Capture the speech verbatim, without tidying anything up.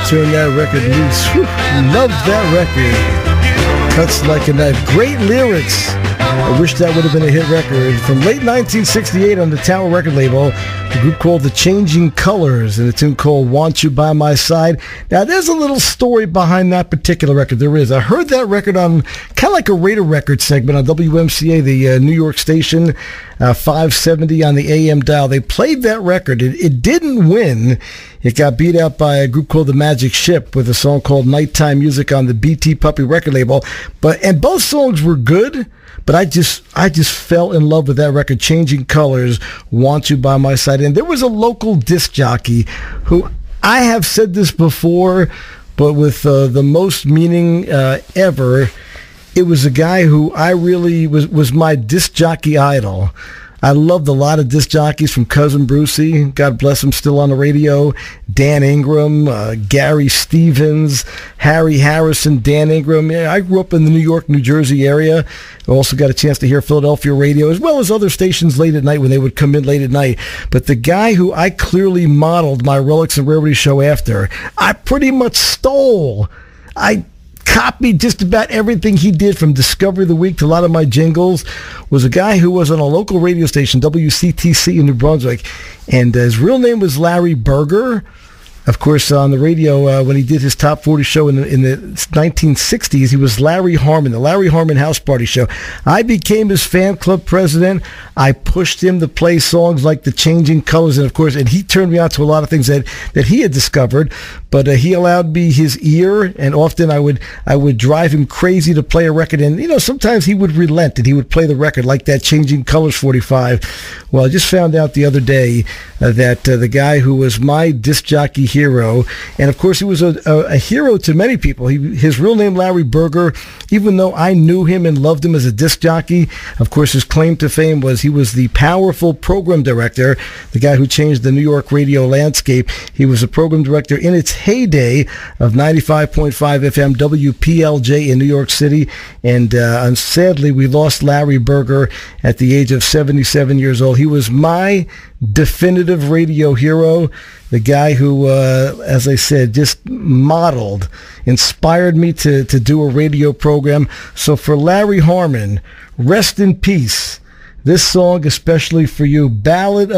turn that record loose. Whew, love that record. Cuts like a knife. Great lyrics. I wish that would have been a hit record. From late nineteen sixty-eight on the Tower record label, the group called The Changing Colors, and a tune called Want You By My Side. Now, there's a little story behind that particular record. There is. I heard that record on kind of like a Radar Record segment on W M C A, the uh, New York station, uh, five seventy on the A M dial. They played that record. It, it didn't win. It got beat out by a group called The Magic Ship with a song called Nighttime Music on the B T Puppy record label. But and both songs were good. But I just I just fell in love with that record, Changing Colors, Want You By My Side. And there was a local disc jockey who, I have said this before, but with uh, the most meaning uh, ever, it was a guy who I really was, was my disc jockey idol. I loved a lot of disc jockeys, from Cousin Brucey, God bless him, still on the radio, Dan Ingram, uh, Gary Stevens, Harry Harrison, Dan Ingram. Yeah, I grew up in the New York, New Jersey area. I also got a chance to hear Philadelphia radio, as well as other stations late at night when they would come in late at night. But the guy who I clearly modeled my Relics and Rarities show after, I pretty much stole. I copied just about everything he did, from Discovery of the Week to a lot of my jingles. Was a guy who was on a local radio station, W C T C in New Brunswick, and uh, his real name was Larry Berger. Of course, on the radio, uh, when he did his Top forty show in the, in the nineteen sixties, he was Larry Harmon, the Larry Harmon House Party Show. I became his fan club president. I pushed him to play songs like The Changing Colors, and of course, and he turned me on to a lot of things that, that he had discovered. But uh, he allowed me his ear, and often I would I would drive him crazy to play a record. And, you know, sometimes he would relent, and he would play the record like that Changing Colors forty-five. Well, I just found out the other day uh, that uh, the guy who was my disc jockey hero, and of course he was a, a, a hero to many people. He, his real name, Larry Berger, even though I knew him and loved him as a disc jockey, of course his claim to fame was he was the powerful program director, the guy who changed the New York radio landscape. He was a program director in its heyday of ninety-five point five F M W P L J in New York City, and, uh, and sadly we lost Larry Berger at the age of seventy-seven years old. He was my definitive radio hero, the guy who, uh, as I said, just modeled, inspired me to, to do a radio program. So for Larry Harmon, rest in peace. This song especially for you, Ballad